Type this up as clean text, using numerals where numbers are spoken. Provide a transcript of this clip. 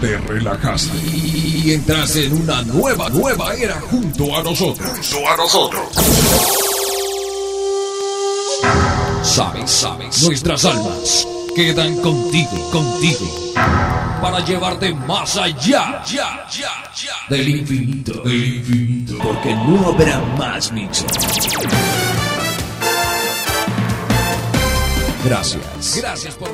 te relajaste y entraste en una nueva era junto a nosotros. Sabes, nuestras almas quedan contigo, para llevarte más allá del infinito, porque no habrá más mixes. Gracias por